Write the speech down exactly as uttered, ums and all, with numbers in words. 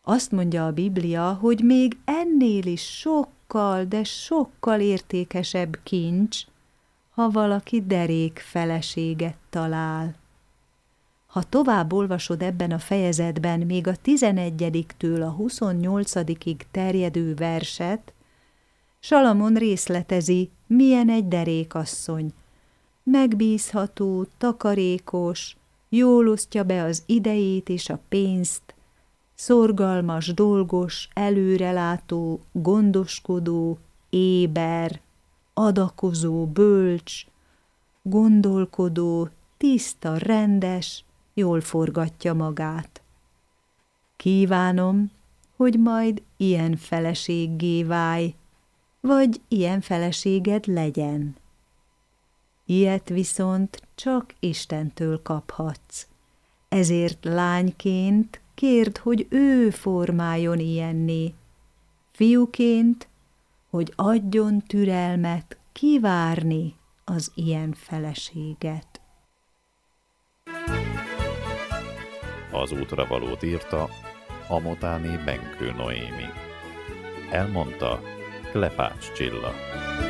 Azt mondja a Biblia, hogy még ennél is sokkal, de sokkal értékesebb kincs, ha valaki derék feleséget talál. Ha tovább olvasod ebben a fejezetben még a tizenegyediktől a huszonnyolcadikig terjedő verset, Salamon részletezi, milyen egy derékasszony. Megbízható, takarékos, jól osztja be az idejét és a pénzt, szorgalmas, dolgos, előrelátó, gondoskodó, éber, adakozó, bölcs, gondolkodó, tiszta, rendes, jól forgatja magát. Kívánom, hogy majd ilyen feleséggé válj, vagy ilyen feleséged legyen. Ilyet viszont csak Istentől kaphatsz. Ezért lányként kérd, hogy ő formáljon ilyenné. Fiúként, hogy adjon türelmet kivárni az ilyen feleséget. Az útra valót írta Amotáné Benkő Noémi. Elmondta Klepács Csilla.